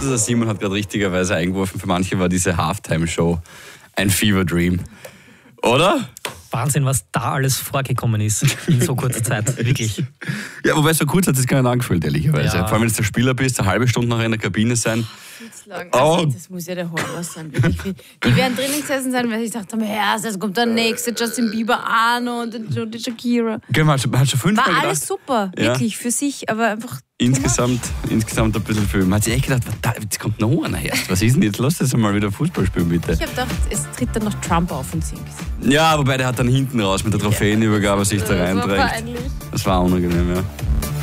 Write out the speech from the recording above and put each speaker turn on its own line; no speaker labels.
der Simon hat gerade richtigerweise eingeworfen, für manche war diese Halftime-Show ein Fever Dream. Oder?
Wahnsinn, was da alles vorgekommen ist in so kurzer Zeit, wirklich.
Ja, wobei so kurz hat es gar nicht angefühlt, ehrlicherweise.
Ja.
Vor allem, wenn du der Spieler bist, eine halbe Stunde noch in der Kabine sein.
Also, das muss ja der Horror sein. Wirklich. Die werden drinnen gesessen sein, weil ich dachte, jetzt kommt der nächste Justin Bieber an und die Shakira.
Genau, hat schon 5 Mal
War
gedacht.
alles super, wirklich, für sich, aber einfach...
Insgesamt ein bisschen viel. Man hat sich echt gedacht, jetzt kommt noch einer erst. Was ist denn jetzt? Lass das mal wieder Fußball spielen, bitte.
Ich habe gedacht, es tritt dann noch Trump auf und singt.
Ja, wobei der hat dann hinten raus mit der Trophäenübergabe sich da reinträgt.
Peinlich.
Das war unangenehm, ja.